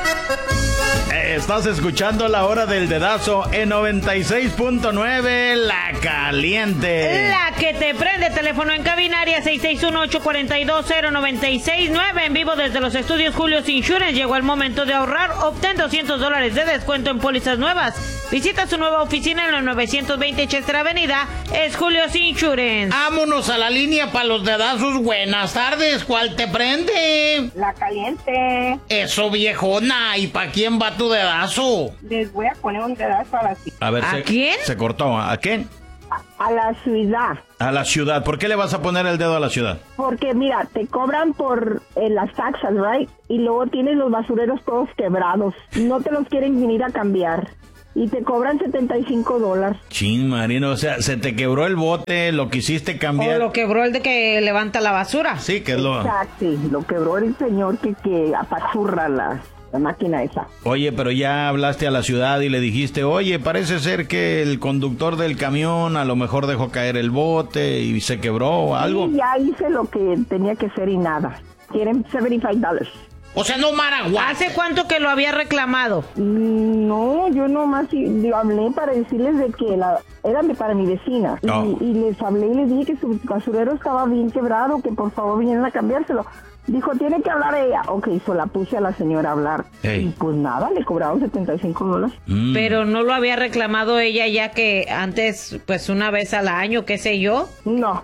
Estás escuchando La Hora del Dedazo en 96.9 La Caliente. La que te prende. Teléfono en cabina, área 661-842-0969. En vivo desde los estudios Julio's Insurance. Llegó el momento de ahorrar. Obtén $200 de descuento en pólizas nuevas. Visita su nueva oficina en la 920 Chester Avenida. Es Julio's Insurance. Vámonos a la línea para los dedazos. Buenas tardes. ¿Cuál te prende? La Caliente. Eso, viejona. ¿Y para quién va tu dedazo? Les voy a poner un dedazo a la ciudad. A ver, ¿A quién? Se cortó. ¿A quién? A la ciudad. A la ciudad. ¿Por qué le vas a poner el dedo a la ciudad? Porque mira, te cobran por las taxas, right? Y luego tienes los basureros todos quebrados. No te los quieren venir a cambiar. Y te cobran $75. Chin, Marino, o sea, se te quebró el bote, lo quisiste O cambiar. lo quebró el de que levanta la basura. Sí, que es lo... Exacto, lo quebró el señor que apachurra la máquina esa. Oye, pero ya hablaste a la ciudad y le dijiste, oye, parece ser que el conductor del camión a lo mejor dejó caer el bote y se quebró o algo. Sí, ya hice lo que tenía que hacer y nada. Quieren $75. O sea, no maraguas. ¿Hace cuánto que lo había reclamado? No, yo nomás yo hablé para decirles de que eran para mi vecina. No. Y les hablé y les dije que su basurero estaba bien quebrado, que por favor vinieran a cambiárselo. Dijo, tiene que hablar ella. Ok, la puse a la señora a hablar. Ey. Y pues nada, le cobraron $75. Pero no lo había reclamado ella ya que antes, pues una vez al año, qué sé yo. No.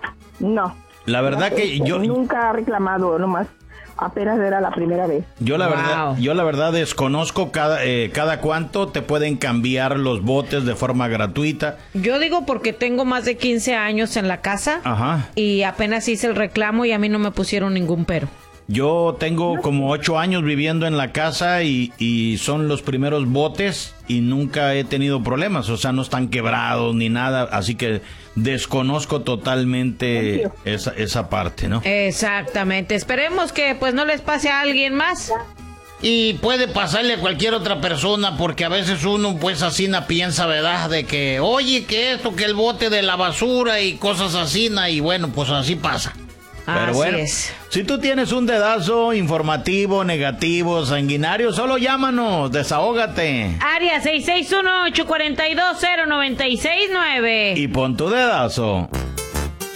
La verdad que yo... Nunca ha reclamado, nomás. Apenas era la primera vez. Yo la Wow. verdad desconozco cada cuánto te pueden cambiar los botes de forma gratuita. Yo digo porque tengo más de 15 años en la casa. Ajá. Y apenas hice el reclamo y a mí no me pusieron ningún pero. Yo tengo como 8 años viviendo en la casa y son los primeros botes y nunca he tenido problemas, o sea, no están quebrados ni nada, así que desconozco totalmente esa parte, ¿no? Exactamente. Esperemos que pues no les pase a alguien más. Y puede pasarle a cualquier otra persona, porque a veces uno pues así piensa, ¿verdad? De que, oye, que esto, que el bote de la basura y cosas así, y bueno, pues así pasa. Pero Así bueno, es. si tú tienes un dedazo informativo, negativo, sanguinario, solo llámanos, desahógate. Área 661-842-0969. Y pon tu dedazo.